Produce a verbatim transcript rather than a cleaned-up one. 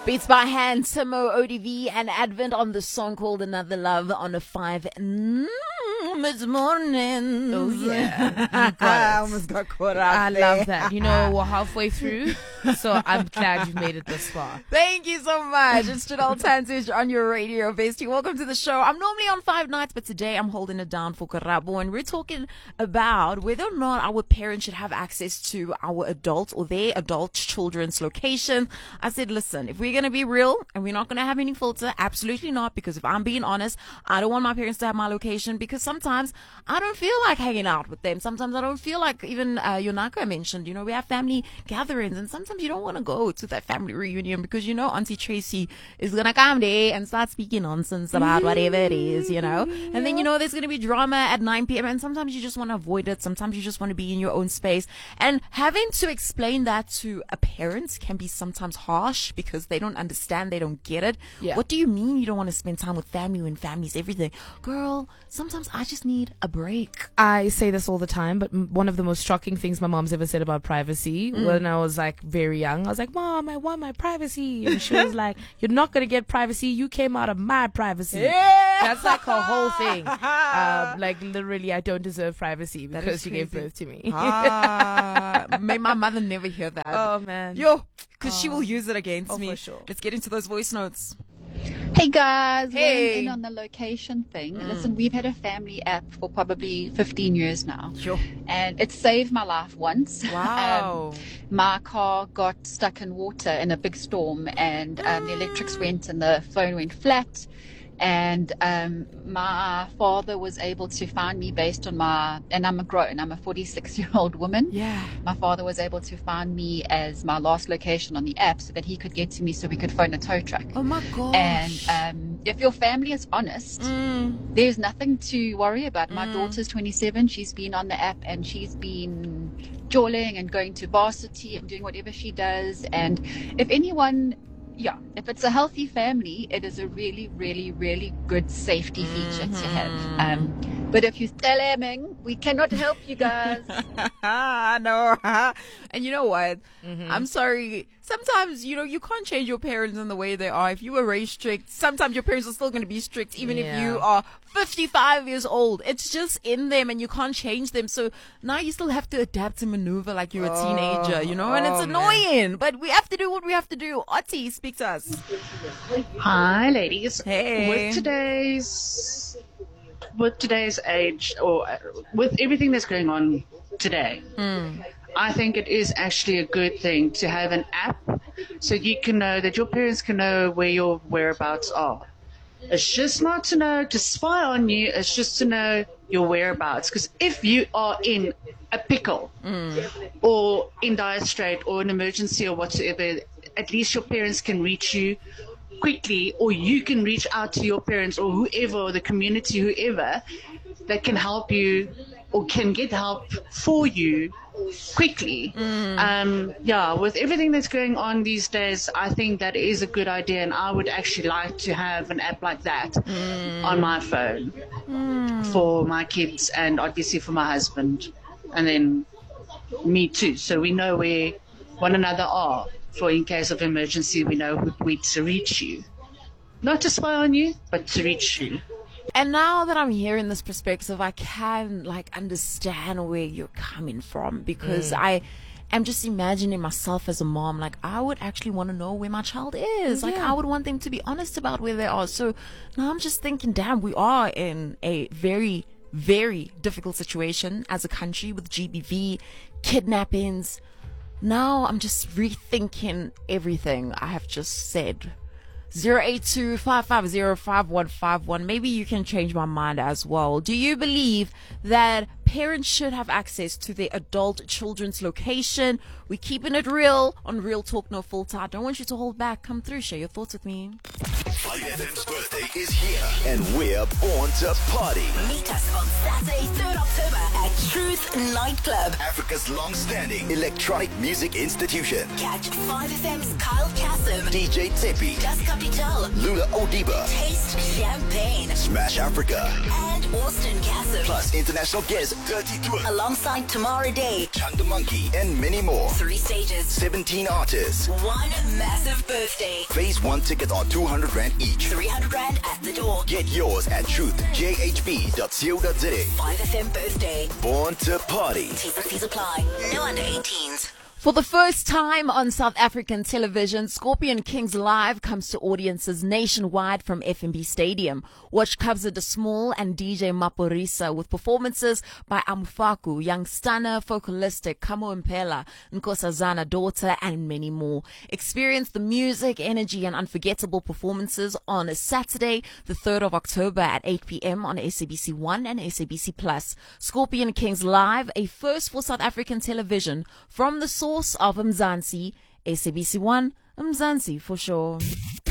Beats by hand, Timo, O D V, and Advent on the song called Another Love on a five. Mm, it's morning. Oh, yeah. You got it. I almost got caught up. I there. love that. You know, we're halfway through, so I'm glad you've made it this far. Thank you so much. It's Janelle Tanzich on your radio, bestie. Welcome to the show. I'm normally on five nights, but today I'm holding it down for Karabo, and we're talking about whether or not our parents should have access to our adult or their adult children's location. I said, listen, if we're going to be real and we're not going to have any filter, absolutely not, because if I'm being honest, I don't want my parents to have my location because sometimes I don't feel like hanging out with them. Sometimes I don't feel like, even uh, Yonaka mentioned, you know, we have family gatherings, and sometimes you don't want to go to that family reunion because, you know, Auntie Tracy is going to come there and start speaking nonsense about whatever it is, you know. And then, you know, there's going to be drama at nine p.m. and sometimes you just want to avoid it. Sometimes you just want to be in your own space. And having to explain that to a parent can be sometimes harsh because they don't understand, they don't get it. Yeah. What do you mean you don't want to spend time with family when family's everything? Girl, sometimes I just need a break. I say this all the time, but m- one of the most shocking things my mom's ever said about privacy Mm. when I was like very young, I was like, Mom, I want my privacy. And she was like, you're not going to get privacy. You came out of my privacy. Yeah. That's like her whole thing. Um, like literally, I don't deserve privacy That because is she gave crazy. birth to me. Ah, may my mother never hear that. Oh, man. Yo, because she will use it against Oh, me. for sure. Let's get into those voice notes. Hey guys, Hey. weighing in on the location thing. Listen, we've had a family app for probably fifteen years now, Sure. and it saved my life once. Wow. Um, my car got stuck in water in a big storm, and um, the electrics went and the phone went flat. And um, my father was able to find me based on my, and I'm a grown, I'm a forty-six year old woman. Yeah. My father was able to find me as my last location on the app so that he could get to me so we could phone a tow truck. Oh my gosh. And um, if your family is honest, Mm. there's nothing to worry about. My Mm. daughter's twenty-seven. She's been on the app and she's been jawling and going to varsity and doing whatever she does. And if anyone, yeah, if it's a healthy family, it is a really, really, really good safety feature to have. Um, but if you're still aiming, we cannot help you guys. no. And you know what? Mm-hmm. I'm sorry. Sometimes, you know, you can't change your parents in the way they are. If you were raised strict, sometimes your parents are still going to be strict, even if Yeah. you are fifty-five years old. It's just in them and you can't change them. So now you still have to adapt and maneuver like you're a teenager, you know, and it's oh, man. annoying. But we have to do what we have to do. Otti, speak to us. Hi, ladies. Hey. With today's with today's age, or uh, with everything that's going on today, I think it is actually a good thing to have an app so you can know that your parents can know where your whereabouts are. It's just not to know to spy on you. It's just to know your whereabouts. Because if you are in a pickle or in dire strait or an emergency or whatsoever, at least your parents can reach you quickly, or you can reach out to your parents or whoever, or the community, whoever that can help you or can get help for you quickly. Um, yeah, with everything that's going on these days, I think that is a good idea, and I would actually like to have an app like that on my phone for my kids and obviously for my husband, and then me too, so we know where one another are. For in case of emergency, we know who we to reach you. Not to spy on you, but to reach you. And now that I'm hearing this perspective, I can like understand where you're coming from, because I am just imagining myself as a mom. Like, I would actually want to know where my child is. Like, Yeah. I would want them to be honest about where they are. So now I'm just thinking, damn, we are in a very, very difficult situation as a country with G B V, kidnappings. Now I'm just rethinking everything I have just said. zero eight two, five five zero, five one five one. Maybe you can change my mind as well. Do you believe that parents should have access to their adult children's location? We're keeping it real on Real Talk No Filter. I don't want you to hold back. Come through, share your thoughts with me. five F M's birthday is here, and we're born to party. Meet us on Saturday, third October at Truth Nightclub. Africa's long-standing electronic music institution. Catch five F M's Kyle Kasim, D J Tippy, Das Capital, Lula Odiba, Taste Champagne, Smash Africa, and Austin Kasim. plus international guest Dirty Twirt, Alongside Tomorrow Day. Chanda Monkey, and many more. Three stages, seventeen artists. one massive birthday. Phase one tickets are two hundred rand each. three hundred rand at the door. Get yours at truth j h b dot co dot z a. five F M birthday. Born to party. T's and C's apply. No under eighteens. For the first time on South African television, Scorpion Kings Live comes to audiences nationwide from F N B Stadium. Watch Kabza De Small and D J Maporisa with performances by Amufaku, Young Stunner, Focalistic, Kamo Impela, Nkosazana Daughter, and many more. Experience the music, energy, and unforgettable performances on Saturday, the third of October at eight p.m. on S A B C one and S A B C Plus. Scorpion Kings Live, a first for South African television from the source of Mzansi, S A B C one, Mzansi for sure.